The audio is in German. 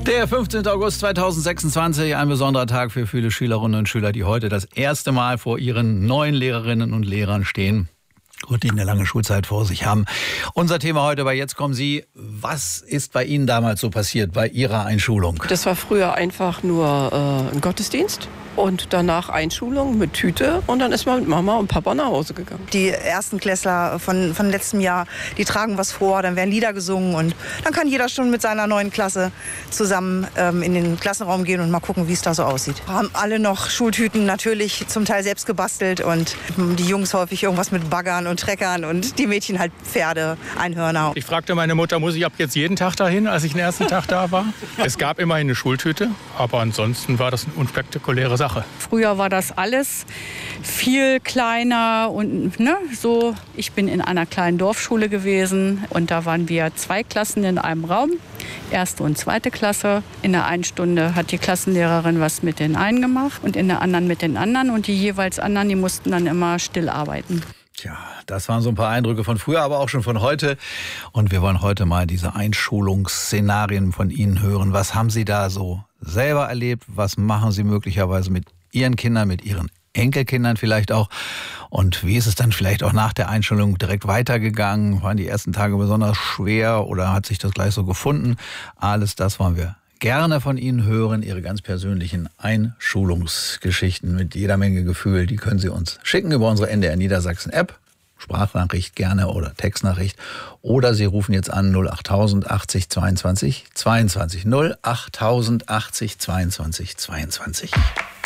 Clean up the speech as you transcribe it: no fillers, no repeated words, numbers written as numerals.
Der 15. August 2026, ein besonderer Tag für viele Schülerinnen und Schüler, die heute das erste Mal vor ihren neuen Lehrerinnen und Lehrern stehen und die eine lange Schulzeit vor sich haben. Unser Thema heute bei Jetzt kommen Sie. Was ist bei Ihnen damals so passiert, bei Ihrer Einschulung? Das war früher einfach nur ein Gottesdienst und danach Einschulung mit Tüte und dann ist man mit Mama und Papa nach Hause gegangen. Die Erstenklässler von letztem Jahr, die tragen was vor, dann werden Lieder gesungen und dann kann jeder schon mit seiner neuen Klasse zusammen in den Klassenraum gehen und mal gucken, wie es da so aussieht. Wir haben alle noch Schultüten, natürlich zum Teil selbst gebastelt und die Jungs häufig irgendwas mit Baggern und Treckern und die Mädchen halt Pferde, Einhörner. Ich fragte meine Mutter, muss ich ab jetzt jeden Tag dahin, als ich den ersten Tag da war? Es gab immerhin eine Schultüte, aber ansonsten war das eine unspektakuläre Sache. Früher war das alles viel kleiner und so. Ich bin in einer kleinen Dorfschule gewesen und da waren wir 2 Klassen in einem Raum, 1. und 2. Klasse. In der einen Stunde hat die Klassenlehrerin was mit den einen gemacht und in der anderen mit den anderen und die jeweils anderen, die mussten dann immer still arbeiten. Tja, das waren so ein paar Eindrücke von früher, aber auch schon von heute. Und wir wollen heute mal diese Einschulungsszenarien von Ihnen hören. Was haben Sie da so selber erlebt? Was machen Sie möglicherweise mit Ihren Kindern, mit Ihren Enkelkindern vielleicht auch? Und wie ist es dann vielleicht auch nach der Einschulung direkt weitergegangen? Waren die ersten Tage besonders schwer oder hat sich das gleich so gefunden? Alles das wollen wir gerne von Ihnen hören, Ihre ganz persönlichen Einschulungsgeschichten mit jeder Menge Gefühl. Die können Sie uns schicken über unsere NDR Niedersachsen App, Sprachnachricht gerne oder Textnachricht. Oder Sie rufen jetzt an 08000 80 22 22 08000 80 22 22.